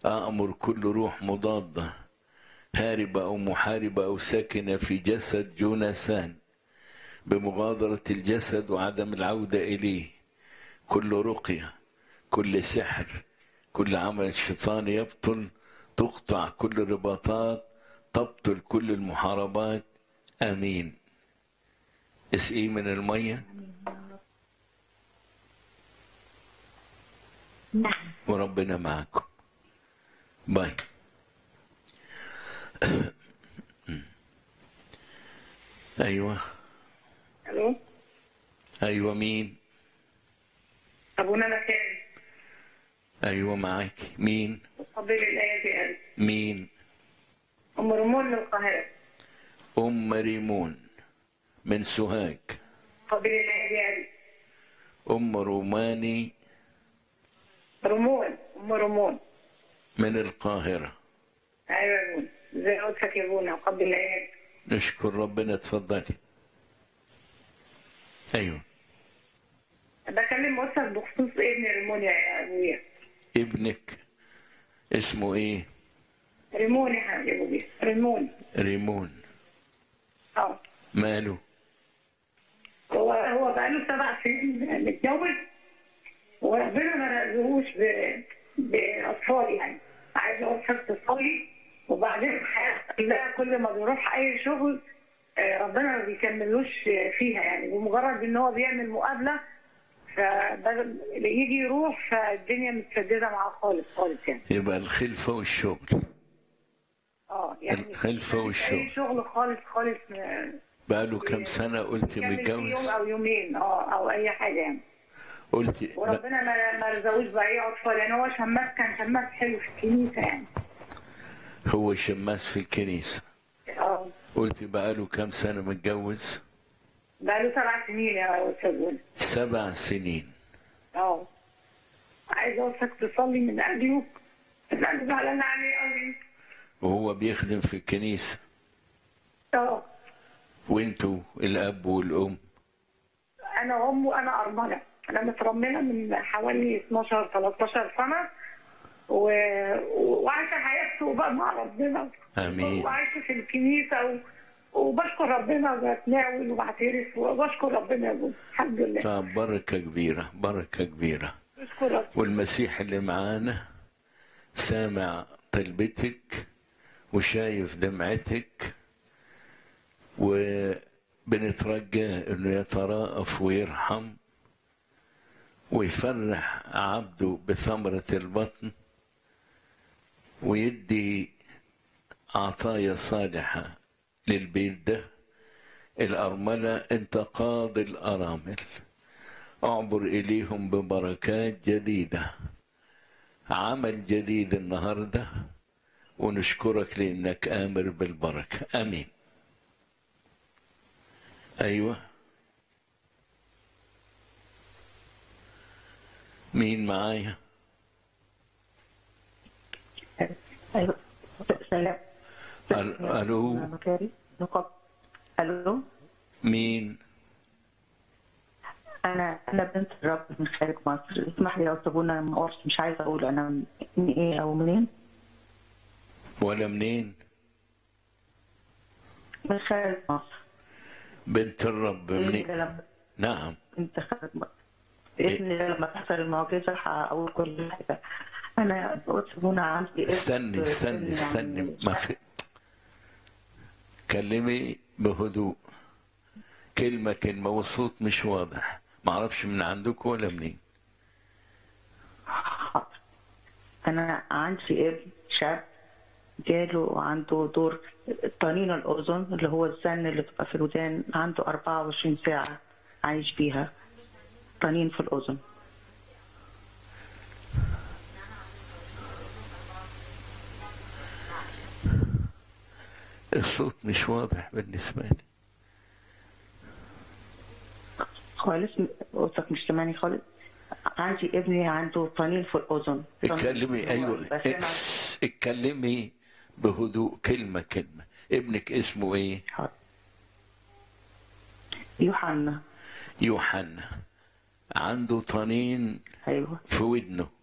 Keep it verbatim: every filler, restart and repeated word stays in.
أأمر كل روح مضادة هاربة أو محاربة أو ساكنة في جسد جونسان بمغادرة الجسد وعدم العودة إليه، كل رقية، كل سحر، كل عمل شيطاني يبطل، تقطع كل الرباطات، تبطل كل المحاربات. آمين. اسقي من المية. نعم. وربنا معكم. باي. أيوة. الو. أيوة مين؟ ابونا مكاري. أيوة معاك. مين؟ قبل الايه دي قال مين؟ ام رمون من القاهره. أم ريمون من سوهاج. قبل الايه دي قال أم روماني رمون. ام رمون من القاهرة. ايوه يا ابونا، زي قلتك يا ابونا قبل الايه. نشكر ربنا. اتفضلي. أيوة. بكلم اسرك بخصوص ابن ريمون يا ابويا. ابنك اسمه ايه؟ ريمون يا حبيبي ابويا، ريمون. ريمون. اه ماله؟ هو هو بقاله سبع سنين متجوز، وربنا ما رزقهوش ب- باطفال يعني. عايز اوصل تصلي، وبعدين حياته كلها كل ما بيروح اي شغل آه، ربنا ما بيكملوش فيها يعني. بمجرد ان هو بيعمل مقابله فبدل يجي يروح فالدنيا متسدده معاه خالص خالص يعني. يبقى الخلفة والشغل. اه يعني الخلفة مفيش والشغل. اي شغل خالص خالص م- بقاله كم سنة قلت بيكمل فيه يوم متجوز؟ او يومين اه او اي حاجه يعني. قلت ب... وربنا ما ما رزقوش باي اطفال يعني. هو شماس، كان شماس حلو في الكنيسه يعني. هو شماس في الكنيسة. اه قلت بقاله كم سنة متجوز؟ بقاله سبع سنين يا استاذ. سبع سنين. اه عايزه اوصلك تصلي من اجله، بس انا زعلانه عليه قوي. وهو بيخدم في الكنيسة، اه وانتوا الأب والأم. انا ام وانا ارمله. انا مترمله من حوالي اتناشر تلتاشر سنه و... وعايشه حياتي بقى مع ربنا. آمين. وعايشه في الكنيسه و... وبشكر ربنا وبتناول وبعترف وبشكر ربنا يا ابو. الحمد لله. فبركة كبيرة، بركة كبيرة. بشكر ربنا. والمسيح اللي معانا سامع طلبتك وشايف دمعتك، وبنترجى انه يتراءف ويرحم ويفرح عبده بثمرة البطن، ويدي عطايا صالحة للبيت ده. الأرملة انت قاضي الأرامل، اعبر إليهم ببركات جديدة، عمل جديد النهاردة، ونشكرك لأنك آمر بالبركة. آمين. أيوة. مين معايا؟ ايوه سلام. ألو. مكاري نقب. الو. مين؟ انا انا بنت الرب من خارج مصر. اسمح لي لو سابونا ما اقولش، مش عايزه اقول انا من ايه او منين. ولا منين؟ من خارج مصر. بنت الرب منين؟ لما نعم. كنت خارج مصر بإذن الله لما تحصل المعجزة هقول كل حاجة. أنا قلت سابونا عندي استني استني استني، ما في. كلمي بهدوء، كلمة كلمة، والصوت مش واضح. معرفش من عندكم ولا منين. أنا عندي ابن شاب جاله عنده دور طنين الأذن اللي هو الزن اللي بتبقى في الودان، عنده أربعة وعشرين ساعة عايش بيها طنين في الأذن. الصوت مش واضح بالنسبة لي خالص. قصدك مش سامعني خالص. عندي ابني عنده طنين في الأذن. اتكلمي. ايوه اتكلمي بهدوء، كلمة كلمة. ابنك اسمه ايه؟ يوحنا. يوحنا. عنده طنين ايوه في ودنه.